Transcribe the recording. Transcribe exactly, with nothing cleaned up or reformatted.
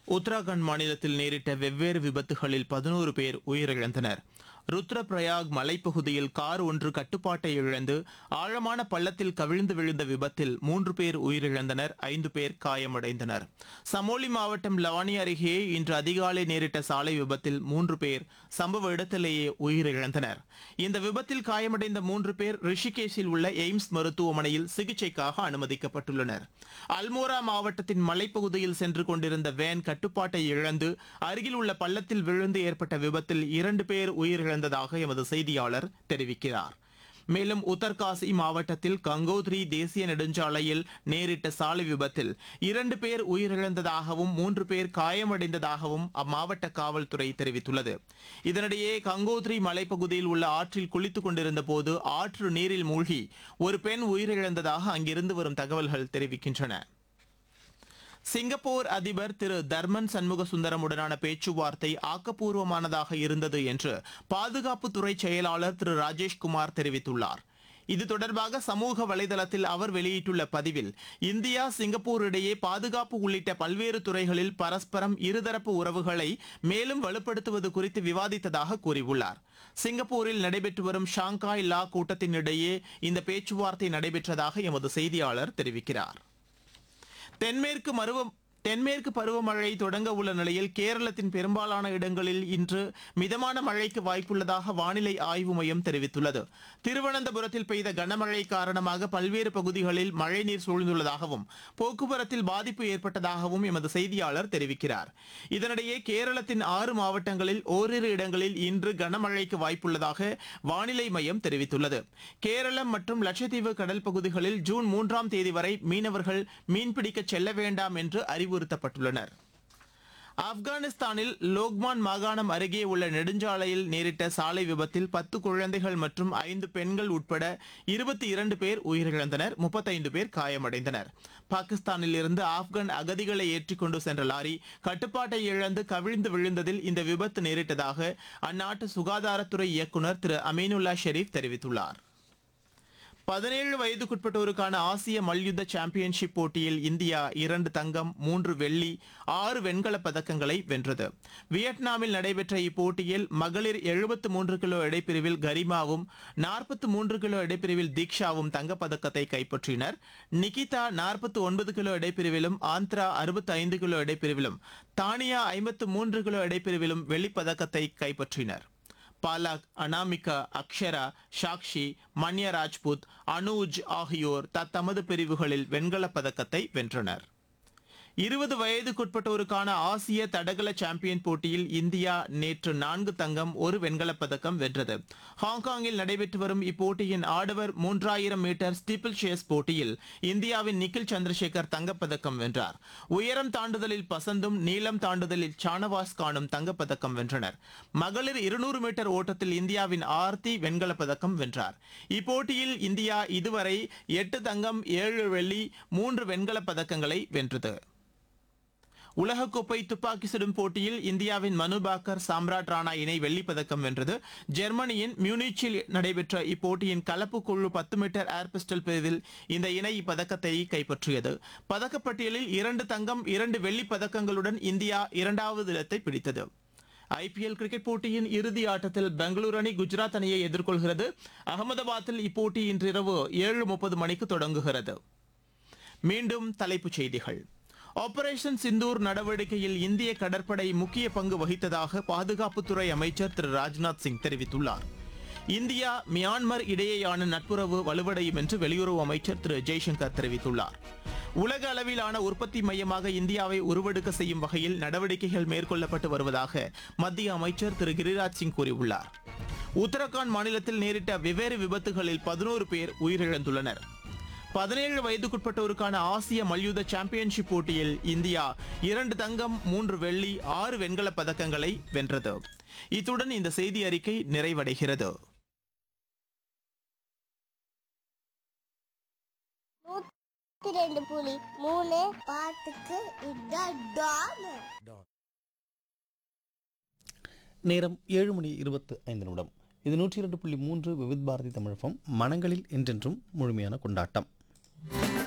உத்தராகண்ட் மாநிலத்தில் நேரிட்ட வெவ்வேறு விபத்துகளில் பதினோரு பேர் உயிரிழந்தனர். ருத்ரபிரயாக் மலைப்பகுதியில் கார் ஒன்று கட்டுப்பாட்டை இழந்து ஆழமான பள்ளத்தில் கவிழ்ந்து விழுந்த விபத்தில் மூன்று பேர் உயிரிழந்தனர், ஐந்து பேர் காயமடைந்தனர். சமோலி மாவட்டம் லவானி அருகே இன்று அதிகாலை நேரிட்ட சாலை விபத்தில் மூன்று பேர் சம்பவ இடத்திலேயே உயிரிழந்தனர். இந்த விபத்தில் காயமடைந்த மூன்று பேர் ரிஷிகேஷில் உள்ள எய்ம்ஸ் மருத்துவமனையில் சிகிச்சைக்காக அனுமதிக்கப்பட்டுள்ளனர். அல்மோரா மாவட்டத்தின் மலைப்பகுதியில் சென்று கொண்டிருந்த வேன் கட்டுப்பாட்டை இழந்து அருகில் உள்ள பள்ளத்தில் விழுந்து ஏற்பட்ட விபத்தில் இரண்டு பேர் உயிரிழந்ததாக எமது செய்தியாளர் தெரிவிக்கிறார். மேலும் உத்தர்காசி மாவட்டத்தில் கங்கோத்ரி தேசிய நெடுஞ்சாலையில் நேரிட்ட சாலை விபத்தில் இரண்டு பேர் உயிரிழந்ததாகவும் மூன்று பேர் காயமடைந்ததாகவும் அம்மாவட்ட காவல்துறை தெரிவித்துள்ளது. இதனிடையே கங்கோத்ரி மலைப்பகுதியில் உள்ள ஆற்றில் குளித்துக் கொண்டிருந்த போது ஆற்று நீரில் மூழ்கி ஒரு பெண் உயிரிழந்ததாக அங்கிருந்து வரும் தகவல்கள் தெரிவிக்கின்றன. சிங்கப்பூர் அதிபர் திரு தர்மன் சண்முக சுந்தரமுடனான பேச்சுவார்த்தை ஆக்கப்பூர்வமானதாக இருந்தது என்று பாதுகாப்புத்துறை செயலாளர் திரு ராஜேஷ்குமார் தெரிவித்துள்ளார். இது தொடர்பாக சமூக வலைதளத்தில் அவர் வெளியிட்டுள்ள பதிவில், இந்தியா சிங்கப்பூர் இடையே பாதுகாப்பு உள்ளிட்ட பல்வேறு துறைகளில் பரஸ்பரம் இருதரப்பு உறவுகளை மேலும் வலுப்படுத்துவது குறித்து விவாதித்ததாக கூறியுள்ளார். சிங்கப்பூரில் நடைபெற்று வரும் ஷாங்காய் லா கூட்டத்தினிடையே இந்த பேச்சுவார்த்தை நடைபெற்றதாக எமது செய்தியாளர் தெரிவிக்கிறார். தென்மேற்கு மருவ தென்மேற்கு பருவமழை தொடங்க உள்ள நிலையில் கேரளத்தின் பெரும்பாலான இடங்களில் இன்று மிதமான மழைக்கு வாய்ப்புள்ளதாக வானிலை ஆய்வு மையம் தெரிவித்துள்ளது. திருவனந்தபுரத்தில் பெய்த கனமழை காரணமாக பல்வேறு பகுதிகளில் மழைநீர் சூழ்ந்துள்ளதாகவும் போக்குவரத்தில் பாதிப்பு ஏற்பட்டதாகவும் எமது செய்தியாளர் தெரிவிக்கிறார். இதனிடையே கேரளத்தின் ஆறு மாவட்டங்களில் ஓரிரு இடங்களில் இன்று கனமழைக்கு வாய்ப்புள்ளதாக வானிலை மையம் தெரிவித்துள்ளது. கேரளம் மற்றும் லட்சத்தீவு கடல் பகுதிகளில் ஜூன் மூன்றாம் தேதி வரை மீனவர்கள் மீன்பிடிக்க செல்ல வேண்டாம் என்று அறிவுறுத்தப்பட்டுள்ளனர். ஆப்கானிஸ்தானில் லோக்மான் மாகாணம் அருகே உள்ள நெடுஞ்சாலையில் நேரிட்ட சாலை விபத்தில் பத்து குழந்தைகள் மற்றும் ஐந்து பெண்கள் உட்பட இருபத்தி இரண்டு பேர் உயிரிழந்தனர், முப்பத்தைந்து பேர் காயமடைந்தனர். பாகிஸ்தானில் இருந்து ஆப்கான் அகதிகளை ஏற்றிக்கொண்டு சென்ற லாரி கட்டுப்பாட்டை இழந்து கவிழ்ந்து விழுந்ததில் இந்த விபத்து நேரிட்டதாக அந்நாட்டு சுகாதாரத்துறை இயக்குநர் திரு அமீனுல்லா ஷெரீப் தெரிவித்துள்ளார். பதினேழு வயதுக்குட்பட்டோருக்கான ஆசிய மல்யுத்த சாம்பியன்ஷிப் போட்டியில் இந்தியா இரண்டு தங்கம், மூன்று வெள்ளி, ஆறு வெண்கலப் பதக்கங்களை வென்றது. வியட்நாமில் நடைபெற்ற இப்போட்டியில் மகளிர் எழுபத்து மூன்று கிலோ எடைப்பிரிவில் கரிமாவும் நாற்பத்தி மூன்று கிலோ எடைப்பிரிவில் தீக்ஷாவும் தங்கப்பதக்கத்தை கைப்பற்றினர். நிகிதா நாற்பத்தி ஒன்பது கிலோ எடைப்பிரிவிலும் ஆந்திரா அறுபத்தி ஐந்து கிலோ எடைப்பிரிவிலும் தானியா ஐம்பத்து மூன்று கிலோ எடைப்பிரிவிலும் வெள்ளிப்பதக்கத்தை கைப்பற்றினர். பாலக், அனாமிகா, அக்ஷரா, சாக்ஷி, மன்யா ராஜ்புத், அனூஜ் ஆகியோர் தத்தமது பிரிவுகளில் வெண்கலப் பதக்கத்தை வென்றனர். இருபது வயதுக்குட்பட்டோருக்கான ஆசிய தடகள சாம்பியன் போட்டியில் இந்தியா நேற்று நான்கு தங்கம், ஒரு வெண்கலப் பதக்கம் வென்றது. ஹாங்காங்கில் நடைபெற்று வரும் இப்போட்டியின் ஆடவர் மூன்றாயிரம் மீட்டர் ஸ்டீப்பிள் சேஸ் போட்டியில் இந்தியாவின் நிக்கில் சந்திரசேகர் தங்கப்பதக்கம் வென்றார். உயரம் தாண்டுதலில் பசந்தும், நீளம் தாண்டுதலில் சானவாஸ் கானும் தங்கப்பதக்கம் வென்றனர். மகளிர் இருநூறு மீட்டர் ஓட்டத்தில் இந்தியாவின் ஆர்த்தி வெண்கலப் பதக்கம் வென்றார். இப்போட்டியில் இந்தியா இதுவரை எட்டு தங்கம், ஏழு வெள்ளி, மூன்று வெண்கலப் பதக்கங்களை வென்றது. உலகக்கோப்பை துப்பாக்கி சுடும் போட்டியில் இந்தியாவின் மனு பாக்கர், சாம்ராட் ராணா இணை வெள்ளிப்பதக்கம் வென்றது. ஜெர்மனியின் மியூனிச்சில் நடைபெற்ற இப்போட்டியின் கலப்பு குழு பத்து மீட்டர் ஏர் பிஸ்டல் பிரிவில் இந்த இணை இப்பதக்கத்தை கைப்பற்றியது. பதக்கப்பட்டியலில் இரண்டு தங்கம், இரண்டு வெள்ளிப் பதக்கங்களுடன் இந்தியா இரண்டாவது இடத்தை பிடித்தது. ஐபிஎல் கிரிக்கெட் போட்டியின் இறுதி ஆட்டத்தில் பெங்களூரு அணி குஜராத் அணியை எதிர்கொள்கிறது. அகமதாபாத்தில் இப்போட்டி இன்றிரவு ஏழு முப்பது மணிக்கு தொடங்குகிறது. மீண்டும் தலைப்புச் செய்திகள். ஆபரேஷன் சிந்தூர் நடவடிக்கையில் இந்திய கடற்படை முக்கிய பங்கு வகித்ததாக பாதுகாப்புத்துறை அமைச்சர் திரு ராஜ்நாத் சிங் தெரிவித்துள்ளார். இந்தியா மியான்மர் இடையேயான நட்புறவு வலுவடையும் என்று வெளியுறவு அமைச்சர் திரு ஜெய்சங்கர் தெரிவித்துள்ளார். உலக அளவிலான உற்பத்தி மையமாக இந்தியாவை உருவெடுக்க செய்யும் வகையில் நடவடிக்கைகள் மேற்கொள்ளப்பட்டு வருவதாக மத்திய அமைச்சர் திரு கிரிராஜ் சிங் கூறியுள்ளார். உத்தரகாண்ட் மாநிலத்தில் நேரிட்ட வெவ்வேறு விபத்துகளில் பதினோரு பேர் உயிரிழந்துள்ளனர். பதினேழு வயதுக்குட்பட்டோருக்கான ஆசிய மல்யுத்த சாம்பியன்ஷிப் போட்டியில் இந்தியா இரண்டு தங்கம், மூன்று வெள்ளி, ஆறு வெண்கலப் பதக்கங்களை வென்றது. இத்துடன் இந்த செய்தி அறிக்கை நிறைவடைகிறது. நேரம் ஏழு மணி இருபத்து ஐந்து நிமிடம். இது நூற்றி இரண்டு புள்ளி மூன்று விவித் பாரதி தமிழகம். மனங்களில் என்றென்றும் முழுமையான கொண்டாட்டம்.